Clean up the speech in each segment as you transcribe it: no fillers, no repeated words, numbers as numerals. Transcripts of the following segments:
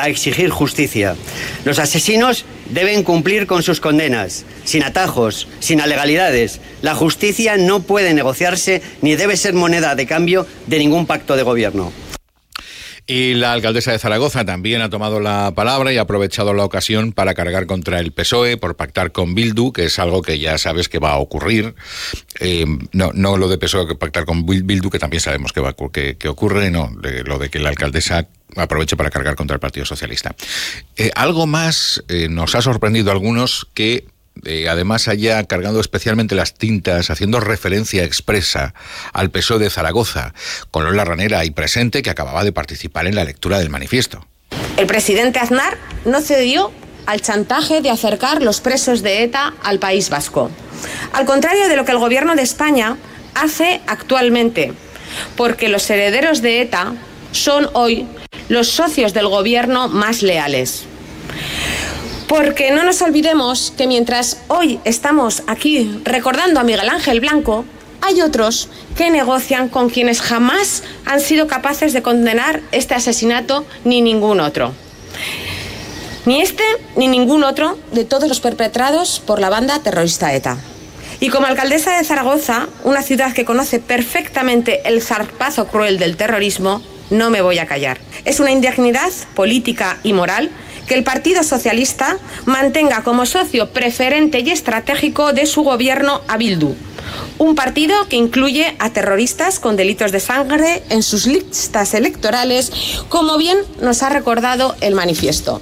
a exigir justicia. Los asesinos deben cumplir con sus condenas, sin atajos, sin alegalidades. La justicia no puede negociarse ni debe ser moneda de cambio de ningún pacto de gobierno. Y la alcaldesa de Zaragoza también ha tomado la palabra y ha aprovechado la ocasión para cargar contra el PSOE por pactar con Bildu, que es algo que ya sabes que va a ocurrir. No lo de PSOE que pactar con Bildu, que también sabemos que ocurre, no, lo de que la alcaldesa aproveche para cargar contra el Partido Socialista. Algo más, nos ha sorprendido a algunos que además haya cargado especialmente las tintas haciendo referencia expresa al PSOE de Zaragoza, con Lola Ranera ahí presente, que acababa de participar en la lectura del manifiesto. El presidente Aznar no cedió al chantaje de acercar los presos de ETA al País Vasco, al contrario de lo que el gobierno de España hace actualmente, porque los herederos de ETA son hoy los socios del gobierno más leales. Porque no nos olvidemos que mientras hoy estamos aquí recordando a Miguel Ángel Blanco, hay otros que negocian con quienes jamás han sido capaces de condenar este asesinato ni ningún otro. Ni este ni ningún otro de todos los perpetrados por la banda terrorista ETA. Y como alcaldesa de Zaragoza, una ciudad que conoce perfectamente el zarpazo cruel del terrorismo, no me voy a callar. Es una indignidad política y moral que el Partido Socialista mantenga como socio preferente y estratégico de su gobierno a Bildu, un partido que incluye a terroristas con delitos de sangre en sus listas electorales, como bien nos ha recordado el manifiesto.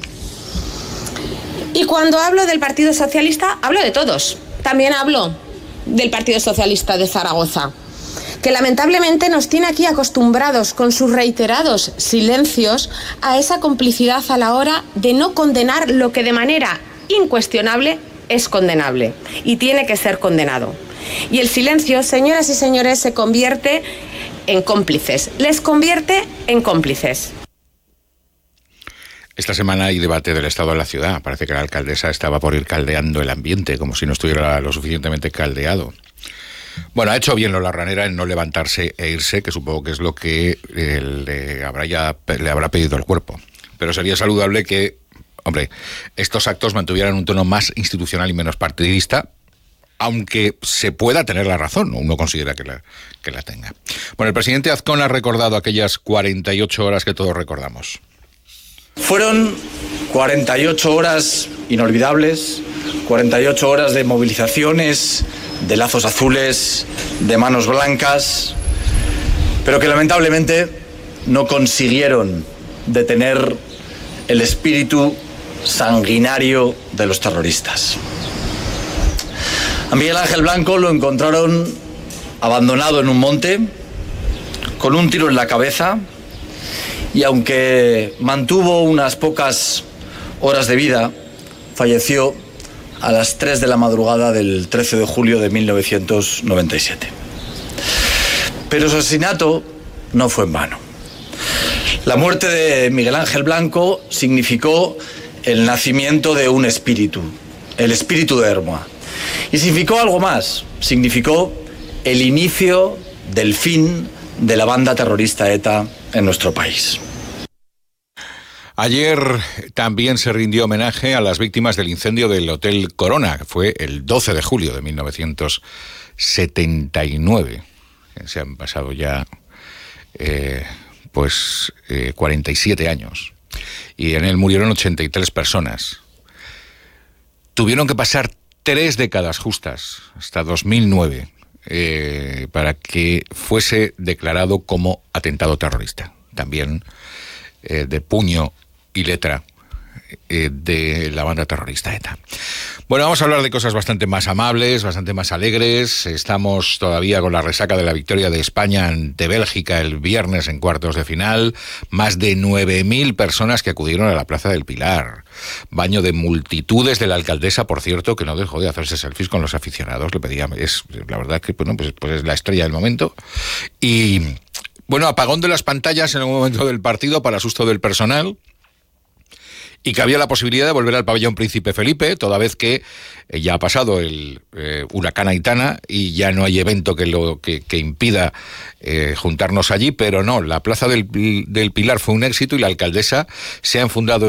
Y cuando hablo del Partido Socialista, hablo de todos. También hablo del Partido Socialista de Zaragoza, que lamentablemente nos tiene aquí acostumbrados con sus reiterados silencios a esa complicidad a la hora de no condenar lo que de manera incuestionable es condenable y tiene que ser condenado. Y el silencio, señoras y señores, se convierte en cómplices, les convierte en cómplices. Esta semana hay debate del estado de la ciudad. Parece que la alcaldesa estaba por ir caldeando el ambiente, como si no estuviera lo suficientemente caldeado. Bueno, ha hecho bien Lola Ranera en no levantarse e irse, que supongo que es lo que le habrá pedido el cuerpo. Pero sería saludable que, estos actos mantuvieran un tono más institucional y menos partidista, aunque se pueda tener la razón, uno considera que la tenga. Bueno, el presidente Azcón ha recordado aquellas 48 horas que todos recordamos. Fueron 48 horas inolvidables, 48 horas de movilizaciones, de lazos azules, de manos blancas, pero que lamentablemente no consiguieron detener el espíritu sanguinario de los terroristas. A Miguel Ángel Blanco lo encontraron abandonado en un monte, con un tiro en la cabeza, y aunque mantuvo unas pocas horas de vida, falleció a las 3 de la madrugada del 13 de julio de 1997. Pero su asesinato no fue en vano. La muerte de Miguel Ángel Blanco significó el nacimiento de un espíritu, el espíritu de Hermoa. Y significó algo más, significó el inicio del fin de la banda terrorista ETA en nuestro país. Ayer también se rindió homenaje a las víctimas del incendio del Hotel Corona, que fue el 12 de julio de 1979. Se han pasado ya 47 años. Y en él murieron 83 personas. Tuvieron que pasar 3 décadas justas, hasta 2009, para que fuese declarado como atentado terrorista. También de puño y letra de la banda terrorista ETA. Bueno, vamos a hablar de cosas bastante más amables, bastante más alegres. Estamos todavía con la resaca de la victoria de España ante Bélgica el viernes en cuartos de final. Más de 9.000 personas que acudieron a la Plaza del Pilar. Baño de multitudes de la alcaldesa, por cierto, que no dejó de hacerse selfies con los aficionados. Le pedía, es la verdad que pues es la estrella del momento. Y bueno, apagón de las pantallas en algún momento del partido para susto del personal. Y que había la posibilidad de volver al pabellón Príncipe Felipe, toda vez que ya ha pasado el huracán Aitana y ya no hay evento que impida juntarnos allí, pero no, la Plaza del Pilar fue un éxito y la alcaldesa se ha enfundado